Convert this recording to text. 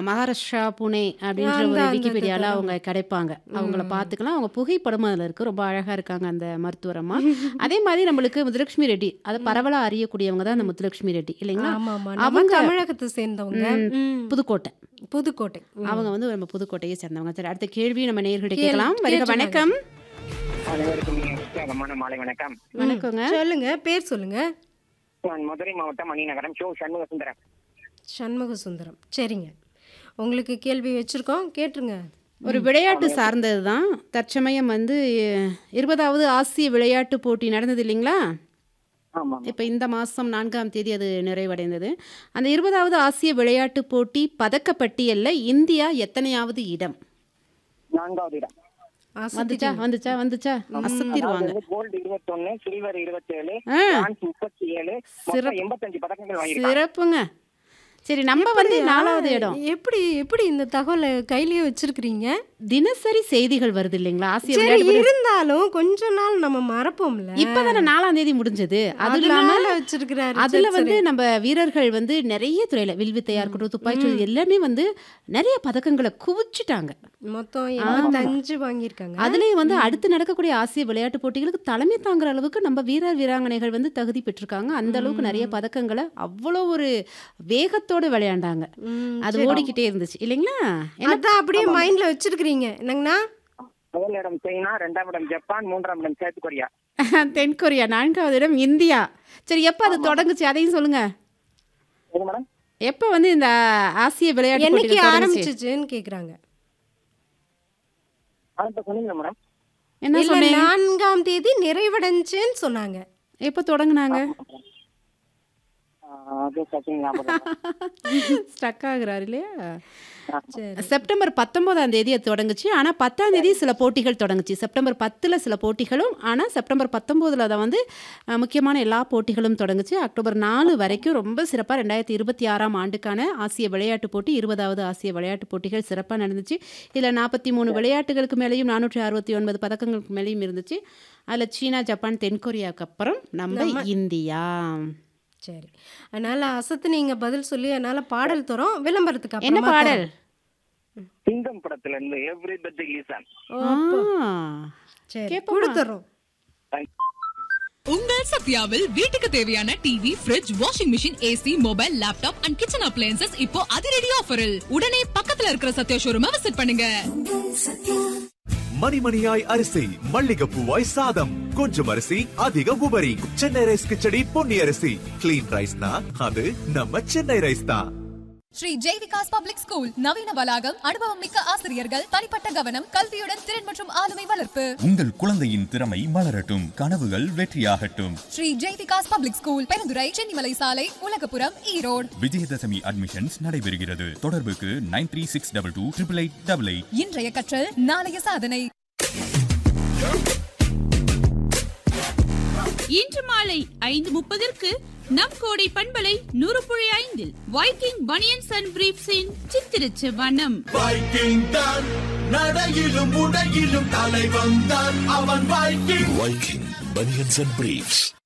மகாராஷ்டிரா புனே அப்படின்ற ஒரு விக்கிபீடியாவில் அவங்க கிடைப்பாங்க. அவங்கள பார்த்துக்கலாம். அவங்க புகைப்படமும் அதில் இருக்குது. ரொம்ப அழகாக இருக்காங்க அந்த மருத்துவரம்மா. அதே மாதிரி நம்மளுக்கு முத்துலட்சுமி ரெட்டி, அதை பரவலாக அறியக்கூடியவங்க தான் அந்த முத்துலட்சுமி ரெட்டி இல்லைங்களா? அவங்க தமிழகத்தை சேர்ந்தவங்க. புதுக்கோட்டை புதுக்கோட்டை அவங்க வந்து நம்ம புதுக்கோட்டையை சேர்ந்தவங்க. சரி, அடுத்த கேள்வி நம்ம நேயர்கிட்ட கேட்கலாம். வணக்கம். மாலை வணக்கம். வணக்கங்க. சொல்லுங்க, பேர் சொல்லுங்க. நான் மதுரை மாவட்டம் மணிநகரம் சண்முக சுந்தரம். சண்முக சுந்தரம். சரிங்க, உங்களுக்கு கேள்வி வச்சிருக்கோம், கேட்டுருங்க. ஒரு விளையாட்டு சார்ந்தது தான். தற்சமயம் வந்து 20வது ஆசிய விளையாட்டு போட்டி நடந்தது இல்லைங்களா? இப்போ இந்த மாதம் 4ஆம் தேதி அது நிறைவடைந்தது. அந்த 20வது ஆசிய விளையாட்டு போட்டி பதக்கப்பட்டியலில் இந்தியா எத்தனையாவது இடம்? 4வது இடம். வந்துச்சா அசத்திடுவாங்க. கோல்டு 21, சில்வர் 27, பிரான்ஸ் 37, மொத்தம் 85 பதக்கங்கள் வாங்கியிருக்காங்க. சிறப்புங்க. சரி, நம்ம வந்து 4வது இடம். எப்படி இந்த தகவலை கையிலேயே வச்சிருக்கிறீங்க? தினசரி செய்திகள் வருது இல்லைங்களா? ஆசிய சரி, விளையாட்டு இருந்தாலும் கொஞ்ச நாள் நம்ம மறப்போம்ல. இப்பதானே 4ஆம் தேதி முடிஞ்சது. அது இல்லாம வச்சிருக்கிறாரு. அதுல வந்து நம்ம வீரர்கள் வந்து நிறைய துறையில வில்வித்தையா இருக்கட்டும், துப்பாக்கி எல்லாமே வந்து நிறைய பதக்கங்களை குவிச்சிட்டாங்க. மொத்தம் 85 வாங்கியிருக்காங்க. அதுலயும் வந்து அடுத்து நடக்கக்கூடிய ஆசிய விளையாட்டு போட்டிகளுக்கு தலைமை தாங்குற அளவுக்கு நம்ம வீரர் வீராங்கனைகள் வந்து தகுதி பெற்றிருக்காங்க. அந்த அளவுக்கு நிறைய பதக்கங்களை அவ்வளோ ஒரு வேகத்தோட விளையாண்டாங்க. அது ஓடிக்கிட்டே இருந்துச்சு இல்லைங்களா? அதான் அப்படியே மைண்ட்ல வச்சிருக்கீங்க என்னங்கண்ணா? முதல் இடம் சைனா, 2ஆம் இடம் ஜப்பான், 3ஆம் இடம் தென் கொரியா. தென் கொரியா. 4வது இடம் இந்தியா. சரி, எப்ப அது தொடங்குச்சு அதையும் சொல்லுங்க. எப்ப வந்து இந்த ஆசிய விளையாட்டு என்னைக்கு ஆரம்பிச்சுன்னு கேக்குறாங்க. என்ன சொன்னீங்க? 4ஆம் தேதி நிறைவடைஞ்சுன்னு சொன்னாங்க. எப்ப தொடங்குனாங்க? ஸ்டக் ஆகுறாரு இல்லையா? செப்டம்பர் 19ஆம் தேதி அது தொடங்குச்சு. ஆனால் 10ஆம் தேதி சில போட்டிகள் தொடங்குச்சு. செப்டம்பர் 10ல் சில போட்டிகளும், ஆனால் செப்டம்பர் 19ல் தான் வந்து முக்கியமான எல்லா போட்டிகளும் தொடங்குச்சு. அக்டோபர் 4 வரைக்கும் ரொம்ப சிறப்பாக 2026ஆம் ஆண்டுக்கான ஆசிய விளையாட்டு போட்டி, 20வது ஆசிய விளையாட்டு போட்டிகள் சிறப்பாக நடந்துச்சு. இதில் 43 விளையாட்டுகளுக்கு மேலேயும் 469 பதக்கங்களுக்கு மேலேயும் இருந்துச்சு. அதில் சீனா, ஜப்பான், தென்கொரியாவுக்கு அப்புறம் நம்ம இந்தியா. சரி, அதனால அசத்து நீங்க பதில் சொல்லி அதனால பாடல் தரோம். விளம்பரத்துக்கு என்ன பாடல்? சிங்கம் படத்துல இருந்து எவ்ரிபடி லிசன். சரி, கொடுத்துறோம். உங்கள் சத்யாவில் வீட்டுக்கு தேவையான TV, fridge, washing machine, AC, mobile, laptop and kitchen appliances இப்போ அதிரடி ஆஃபரில். உடனே பக்கத்துல இருக்கிற சத்யா ஷோரூமை விசிட் பண்ணுங்க. மணிமணியாய் அரிசி, மல்லிகைப்பூவாய் சாதம், கொஞ்சம் அரிசி அதிக உபரி. சென்னை ரைஸ் கிச்சடி பொன்னி அரிசி. கிளீன் ரைஸ்னா அது நம்ம சென்னை ரைஸ் தான். ஸ்ரீ ஜெய்விகாஸ் பப்ளிக் ஸ்கூல், நவீன வளாகம், அனுபவம் மிக்க ஆசிரியர்கள், தனிப்பட்ட கவனம், கல்வியுடன் திறன் மற்றும் ஆளுமை வளர்ப்பு. உங்கள் குழந்தையின் திறமை மலரட்டும், கனவுகள் வெற்றியாகட்டும். ஸ்ரீ ஜெய்விகாஸ் பப்ளிக் ஸ்கூல், பெருந்துறை, சென்னிமலை சாலை, உலகபுரம், ஈரோடு. விஜயதசமி அட்மிஷன்ஸ் நடைபெறுகிறது. தொடர்புக்கு 9362288888. இன்றைய கற்றல் நாளைய சாதனை. இன்று மாலை 5:30 நம் கோடை பண்பலை 100.5 வைக்கிங் பனியன்ஸ் அண்ட் பிரீஃப்ஸின் சித்திரச்சு வனம். வைக்கிங் தான் நடையிலும் உடையிலும் தலைவன் தான் அவன். Viking banians and briefs.